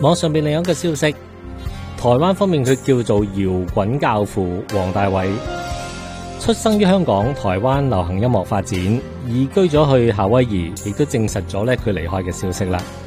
網上邊另一個消息，台灣方面佢叫做搖滾教父黃大瑋，出生於香港，台灣流行音樂發展，移居咗去夏威夷，亦都證實咗咧佢離開嘅消息啦。